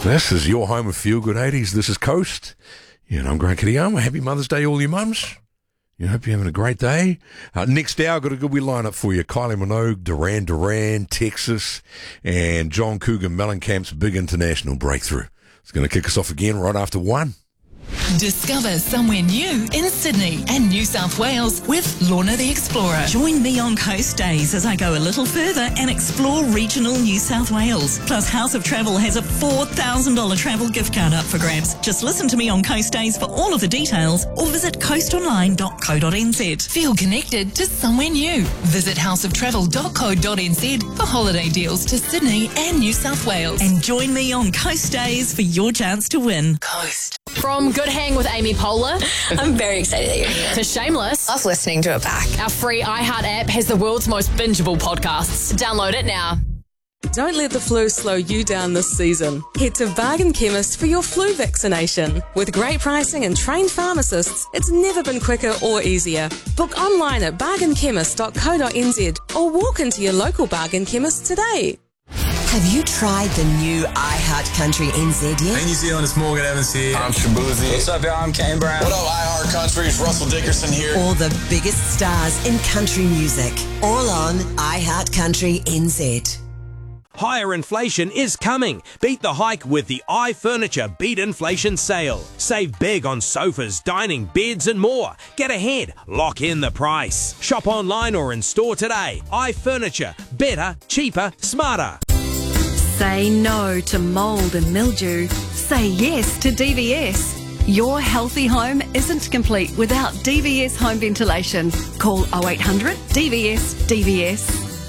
This is your home of Feel Good 80s. This is Coast. Yeah, and I'm Grant Kiriyama. Happy Mother's Day, all you mums. I hope you're having a great day. Next hour, I've got a good wee lineup for you. Kylie Minogue, Duran, Texas, and John Coogan Mellencamp's big international breakthrough. It's going to kick us off again right after 1. Discover somewhere new in Sydney and New South Wales with Lorna the Explorer. Join me on Coast Days as I go a little further and explore regional New South Wales. Plus, House of Travel has a $4,000 travel gift card up for grabs. Just listen to me on Coast Days for all of the details or visit coastonline.co.nz. Feel connected to somewhere new. Visit houseoftravel.co.nz for holiday deals to Sydney and New South Wales. And join me on Coast Days for your chance to win. Coast. From Good Hang with Amy Poehler I'm very excited that you're here. to Shameless, Love listening to it back. our free iHeart app has the world's most bingeable podcasts. Download it now. Don't let the flu slow you down this season. Head to Bargain Chemist for your flu vaccination. With great pricing and trained pharmacists, it's never been quicker or easier. Book online at bargainchemist.co.nz or walk into your local Bargain Chemist today. Have you tried the new iHeart Country NZ yet? Hey New Zealand, it's Morgan Evans here. I'm Shabuzi. What's up, y'all? I'm Kane Brown. What up, iHeart Country? It's Russell Dickerson here. All the biggest stars in country music, all on iHeart Country NZ. Higher inflation is coming. Beat the hike with the iFurniture Beat Inflation Sale. Save big on sofas, dining, beds and more. Get ahead. Lock in the price. Shop online or in store today. iFurniture. Better, cheaper, smarter. Say no to mould and mildew. Say yes to DVS. Your healthy home isn't complete without DVS home ventilation. Call 0800 DVS DVS.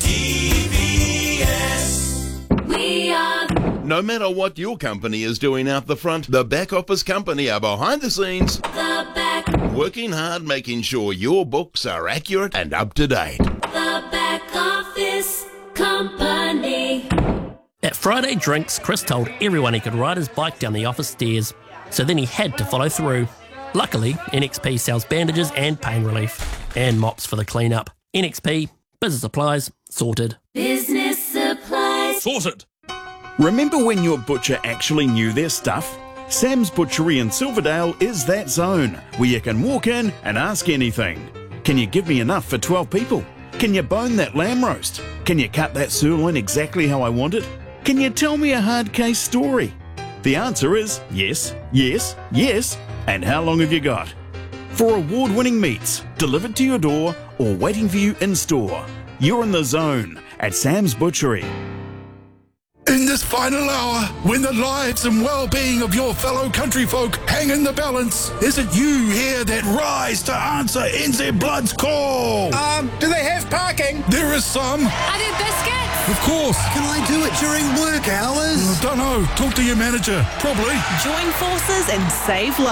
We are. No matter what your company is doing out the front, the back office company are behind the scenes. The back. Working hard, making sure your books are accurate and up to date. The back office company. At Friday Drinks, Chris told everyone he could ride his bike down the office stairs, so then he had to follow through. Luckily, NXP sells bandages and pain relief, and mops for the clean-up. NXP, business supplies, sorted. Business supplies. Sorted! Remember when your butcher actually knew their stuff? Sam's Butchery in Silverdale is that zone, where you can walk in and ask anything. Can you give me enough for 12 people? Can you bone that lamb roast? Can you cut that sirloin exactly how I want it? Can you tell me a hard case story? The answer is yes, yes, yes, and how long have you got? For award-winning meats, delivered to your door or waiting for you in store, you're in the zone at Sam's Butchery. In this final hour, when the lives and well-being of your fellow country folk hang in the balance, is it you here that rise to answer NZ Blood's call? Do they have parking? There is some. Are there biscuits? Of course. Can I do it during work hours? Don't know. Talk to your manager. Probably. Join forces and save lives.